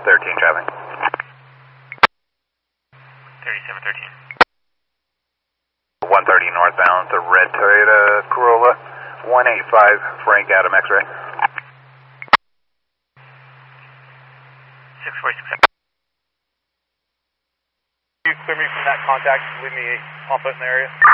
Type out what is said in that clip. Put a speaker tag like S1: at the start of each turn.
S1: traffic.
S2: 3713.
S1: 130 northbound, the red Toyota Corolla, 185 Frank Adam X-ray.
S2: 646.
S3: You clear me from that contact, leave me off foot in the area.